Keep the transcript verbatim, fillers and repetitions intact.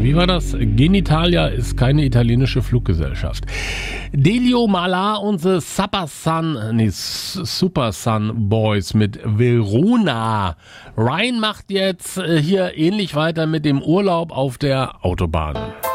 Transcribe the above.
Wie war das? Genitalia ist keine italienische Fluggesellschaft. Delio Malar und the Super Sun, nee, Super Sun Boys mit Verona. Ryan macht jetzt hier ähnlich weiter mit dem Urlaub auf der Autobahn.